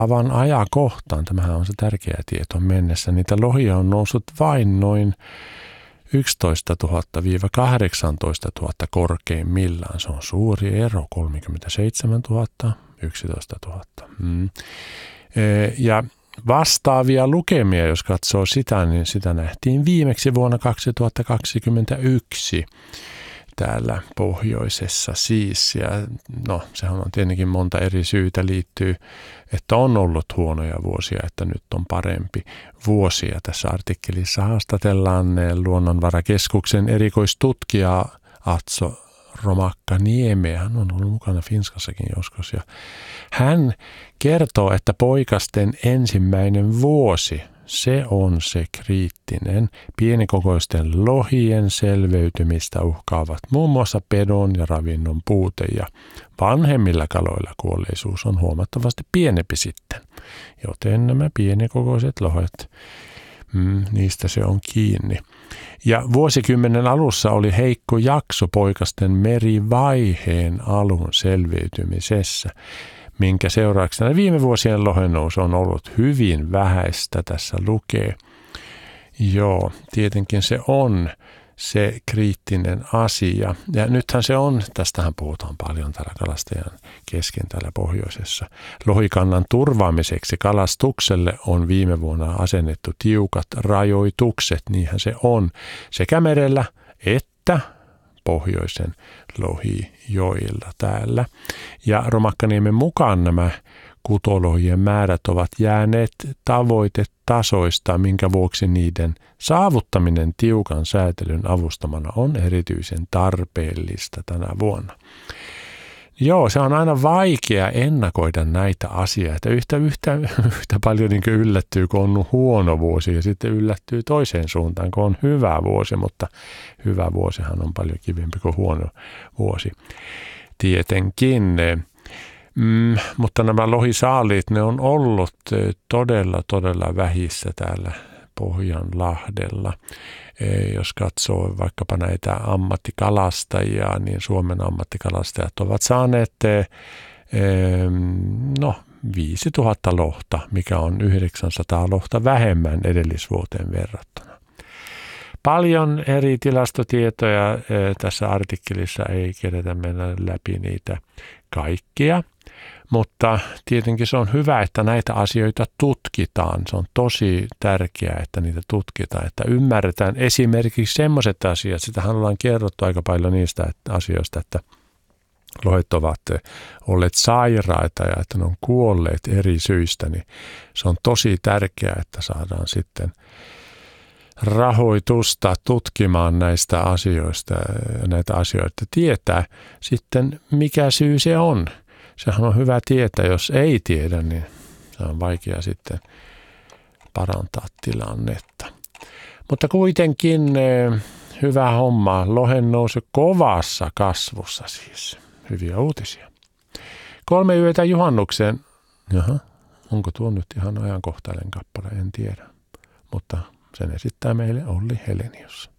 Avan ajankohtaan, tämähän on se tärkeä tieto mennessä, niitä lohia on noussut vain noin 11 000-18 000 korkeimmillaan. Se on suuri ero, 37 000, 11 000. Ja vastaavia lukemia, jos katsoo sitä, niin sitä nähtiin viimeksi vuonna 2021 täällä pohjoisessa siis. Ja no, sehän on tietenkin monta eri syytä liittyy, että on ollut huonoja vuosia, että nyt on parempi vuosia. Tässä artikkelissa haastatellaan Luonnonvarakeskuksen erikoistutkijaa Atso Romakka-Niemeä. Hän on ollut mukana Finskassakin joskus. Ja hän kertoo, että poikasten ensimmäinen vuosi, se on se kriittinen. Pienikokoisten lohien selveytymistä uhkaavat muun muassa pedon ja ravinnon puute, ja vanhemmilla kaloilla kuolleisuus on huomattavasti pienempi sitten. Joten nämä pienikokoiset lohet, niistä se on kiinni. Ja vuosikymmenen alussa oli heikko jakso poikasten merivaiheen alun selviytymisessä, minkä seurauksena viime vuosien lohennousu on ollut hyvin vähäistä, tässä lukee. Joo, tietenkin se on se kriittinen asia. Ja nythän se on, tästähän puhutaan paljon täällä kalastajan kesken täällä pohjoisessa. Lohikannan turvaamiseksi kalastukselle on viime vuonna asennettu tiukat rajoitukset, niinhän se on sekä merellä että pohjoisen lohijoilla täällä. Ja Romakkaniemen mukaan nämä kutolohien määrät ovat jääneet tavoitetasoista, minkä vuoksi niiden saavuttaminen tiukan säätelyn avustamana on erityisen tarpeellista tänä vuonna. Joo, se on aina vaikea ennakoida näitä asioita. Yhtä paljon niin kuin yllättyy, kun on huono vuosi, ja sitten yllättyy toiseen suuntaan, kun on hyvä vuosi, mutta hyvä vuosihan on paljon kivempi kuin huono vuosi. Tietenkin. Mutta nämä lohisaaliit, ne on ollut todella vähissä täällä Pohjanlahdella. Jos katsoo vaikkapa näitä ammattikalastajia, niin Suomen ammattikalastajat ovat saaneet 5000 lohta, mikä on 900 lohta vähemmän edellisvuoteen verrattuna. Paljon eri tilastotietoja tässä artikkelissa, ei keretä mennä läpi niitä kaikkia, mutta tietenkin se on hyvä, että näitä asioita tutkitaan. Se on tosi tärkeää, että niitä tutkitaan, että ymmärretään esimerkiksi sellaiset asiat, sitähän ollaan kerrottu aika paljon niistä asioista, että lohet ovat olleet sairaita ja että ne on kuolleet eri syistä, niin se on tosi tärkeää, että saadaan sitten rahoitusta tutkimaan näistä asioista, tietää sitten mikä syy se on. Sehän on hyvä tietää, jos ei tiedä, niin se on vaikea sitten parantaa tilannetta. Mutta kuitenkin hyvä homma, lohen nousu kovassa kasvussa siis. Hyviä uutisia. 3 yötä juhannukseen. Jaha, onko tuo nyt ihan ajankohtainen kappale, en tiedä. Mutta sen esittää meille Olli Helenius.